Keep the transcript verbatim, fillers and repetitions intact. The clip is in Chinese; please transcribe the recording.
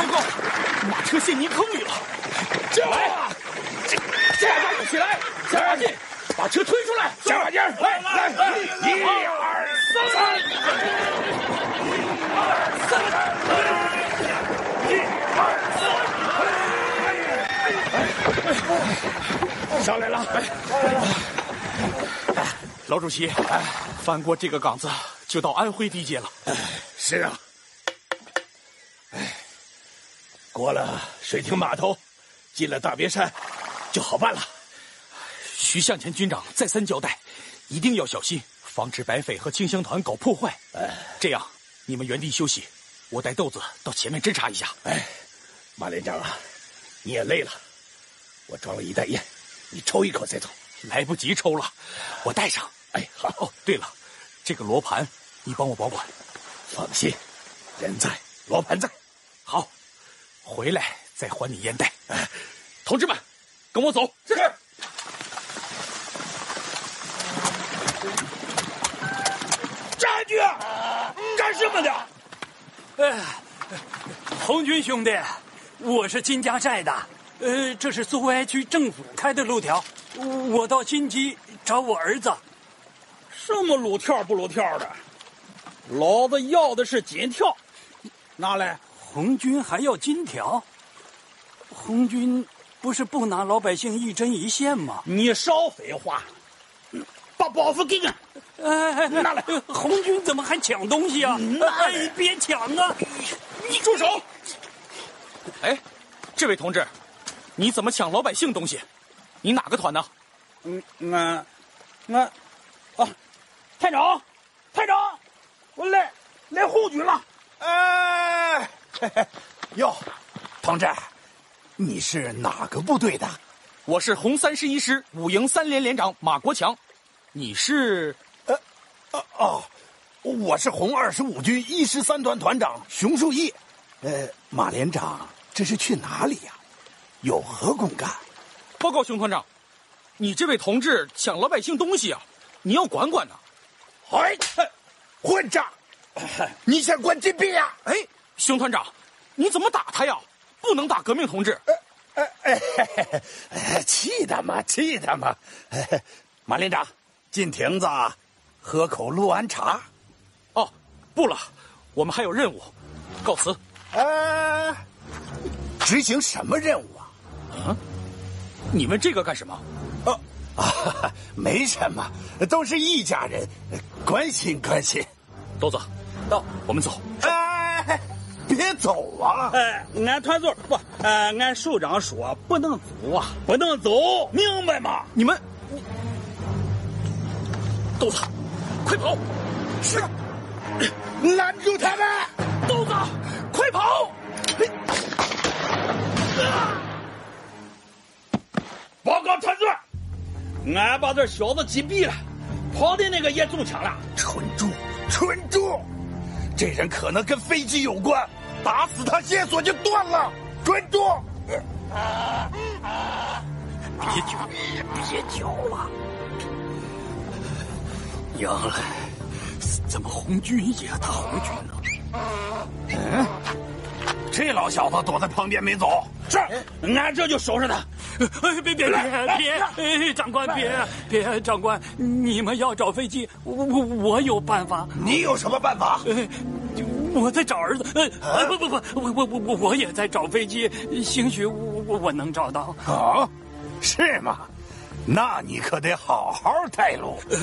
糟糕，马车陷泥坑里了！来，大家一起来，加把劲，把车推出来！ 加把劲，来来来，一二三，一二三，一二三，上来了，上来了。 老主席，翻过这个岗子就到安徽地界了。 是啊。过了水亭码头，进了大别山，就好办了。 徐向前军长再三交代，一定要小心，防止白匪和清乡团搞破坏。这样，你们原地休息，我带豆子到前面侦察一下。 哎，马连长啊，你也累了，我装了一袋烟，你抽一口再走。 来不及抽了，我带上。 哎，好。 哦，对了，这个罗盘你帮我保管。 放心，人在，罗盘在。 好。回来再还你烟袋。哎，同志们，跟我走。 是。站住！干什么的？ 哎，红军兄弟，我是金家寨的。呃，这是苏维埃区政府开的路条，我到新集找我儿子。 什么路条不路条的？老子要的是金条，拿来。 红军还要金条？红军不是不拿老百姓一针一线吗？ 你少废话，把包袱给俺。 哎，拿来！红军怎么还抢东西啊？哎，别抢啊！ 你住手！哎，这位同志，你怎么抢老百姓东西？你哪个团呢？ 嗯，俺俺啊，团长，团长，我来来红军了。 哎。哟，同志，你是哪个部队的？ 我是红三十一师五营三连连长马国强。你是？ 呃，哦哦，我是红二十五军一师三团团长熊树义。呃，马连长，这是去哪里呀？有何公干？ 报告熊团长，你这位同志抢老百姓东西啊，你要管管呢。 哎，混账！你想管禁闭呀？ 哎。熊团长，你怎么打他呀？不能打革命同志！ 哎哎哎，气他嘛，气他嘛！哎，马连长，进亭子喝口陆安茶。 哦，不了，我们还有任务，告辞。 呃，执行什么任务啊？ 啊？你问这个干什么？ 哦啊，没什么，都是一家人，关心关心。 豆子，到，我们走。 哎。别走啊！ 哎，俺团座不，呃，俺首长说不能走啊，不能走，明白吗？ 你们，豆子，快跑！ 是，拦住他们！ 豆子，快跑！ 报告团座，俺把这小子击毙了，跑的那个也中枪了。 蠢猪，蠢猪！这人可能跟飞机有关，打死他线索就断了。准住！ 别救，别救了！杨来，怎么红军也打红军了？ 嗯，这老小子躲在旁边没走。 是，俺这就收拾他。 哎，别别别别！哎，长官别别！长官，你们要找飞机，我我我有办法。 你有什么办法？ 哎，我在找儿子。呃，不不不，我我我我也在找飞机，兴许我我我能找到。 啊，是吗？那你可得好好带路。